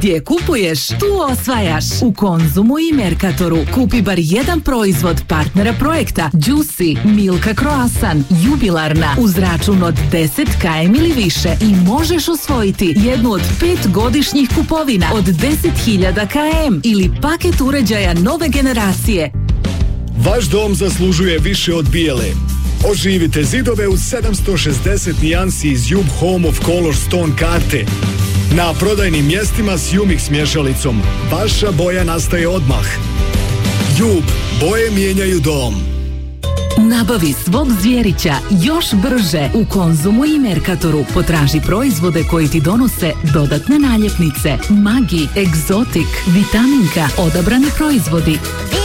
Gdje kupuješ, tu osvajaš. U Konzumu i Mercatoru kupi bar jedan proizvod partnera projekta Juicy, Milka Croissant, Jubilarna uz račun od 10 km ili više i možeš osvojiti jednu od 5 godišnjih kupovina od 10.000 km ili paket uređaja nove generacije. Vaš dom zaslužuje više od bijele. Oživite zidove uz 760 nijansi iz Jub Home of Color Stone karte. Na prodajnim mjestima s Jumix mješalicom. Vaša boja nastaje odmah. Jub, boje mijenjaju dom. Nabavi svog zvjerića još brže u Konzumu i Mercatoru. Potraži proizvode koji ti donose dodatne naljepnice. Magi, Egzotik, Vitaminka, odabrani proizvodi.